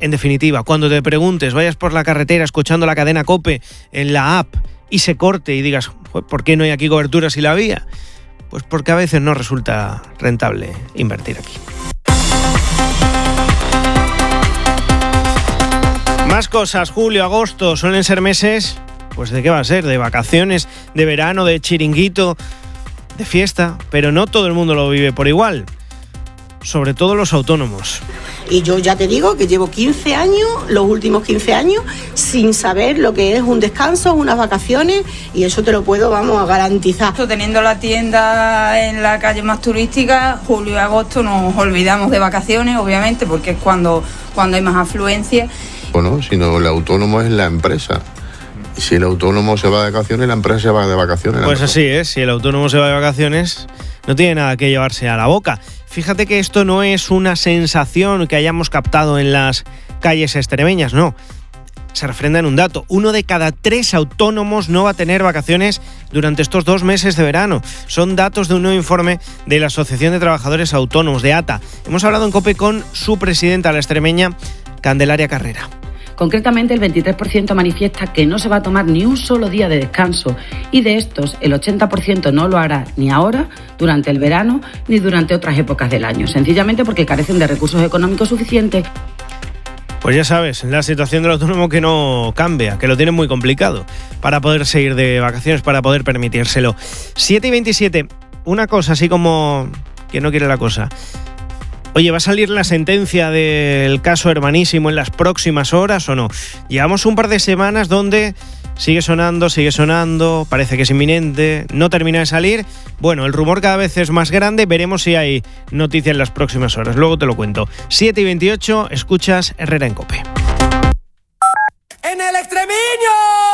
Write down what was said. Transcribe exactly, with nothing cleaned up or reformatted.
En definitiva, cuando te preguntes, vayas por la carretera escuchando la cadena COPE en la app y se corte y digas, ¿por qué no hay aquí cobertura si la había? Pues porque a veces no resulta rentable invertir aquí. Más cosas, julio, agosto, suelen ser meses, pues ¿de qué va a ser? De vacaciones, de verano, de chiringuito, de fiesta, pero no todo el mundo lo vive por igual, sobre todo los autónomos. Y yo ya te digo que llevo quince años, los últimos quince años, sin saber lo que es un descanso, unas vacaciones, y eso te lo puedo, vamos, a garantizar. Teniendo la tienda en la calle más turística, julio y agosto nos olvidamos de vacaciones, obviamente, porque es cuando, cuando hay más afluencia. Bueno, sino el autónomo es la empresa. Si el autónomo se va de vacaciones, la empresa se va de vacaciones. Pues así es, si el autónomo se va de vacaciones, no tiene nada que llevarse a la boca. Fíjate que esto no es una sensación que hayamos captado en las calles extremeñas, no. Se refrenda en un dato. Uno de cada tres autónomos no va a tener vacaciones durante estos dos meses de verano. Son datos de un nuevo informe de la Asociación de Trabajadores Autónomos, de ATA. Hemos hablado en COPE con su presidenta, la extremeña, Candelaria Carrera. Concretamente, el veintitrés por ciento manifiesta que no se va a tomar ni un solo día de descanso, y de estos, el ochenta por ciento no lo hará ni ahora, durante el verano, ni durante otras épocas del año, sencillamente porque carecen de recursos económicos suficientes. Pues ya sabes, la situación del autónomo que no cambia, que lo tiene muy complicado para poder seguir de vacaciones, para poder permitírselo. siete y veintisiete, una cosa así como que no quiere la cosa. Oye, ¿va a salir la sentencia del caso Hermanísimo en las próximas horas o no? Llevamos un par de semanas donde sigue sonando, sigue sonando, parece que es inminente, no termina de salir. Bueno, el rumor cada vez es más grande, veremos si hay noticia en las próximas horas, luego te lo cuento. siete y veintiocho, escuchas Herrera en COPE. ¡En el extremeño!